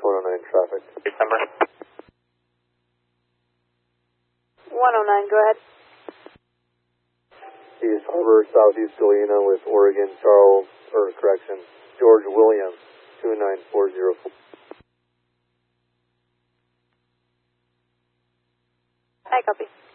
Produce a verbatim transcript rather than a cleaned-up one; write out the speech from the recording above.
one oh nine traffic. December. one oh nine, go ahead. East Harbor, Southeast Galena with Oregon, Charles, or correction, George Williams, two nine four zero four. I copy.